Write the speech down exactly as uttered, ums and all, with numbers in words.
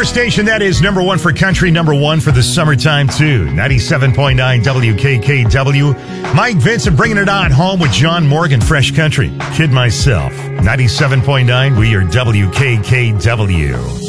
station that is number one for country, number one for the summertime, too. ninety-seven point nine W K K W. Mike Vincent bringing it on home with John Morgan, Fresh Country. Kid myself. ninety-seven point nine, we are W K K W.